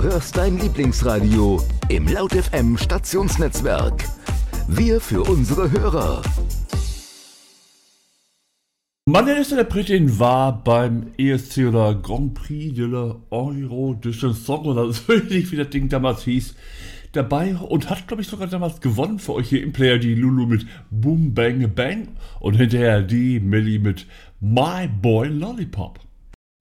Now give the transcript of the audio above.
hörst dein Lieblingsradio im Laut FM Stationsnetzwerk. Wir für unsere Hörer. Meine erste Interpretin war beim ESC oder Grand Prix de l'Eurovision Song oder so ähnlich wie das Ding damals hieß, dabei und hat, glaube ich, sogar damals gewonnen für euch hier im Player, die Lulu mit Boom Bang Bang und hinterher die Millie mit My Boy Lollipop.